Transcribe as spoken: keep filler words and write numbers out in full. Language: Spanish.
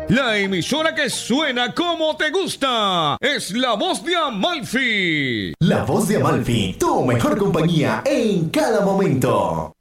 La emisora que suena como te gusta es La Voz de Amalfi. La Voz de Amalfi, tu mejor compañía en cada momento.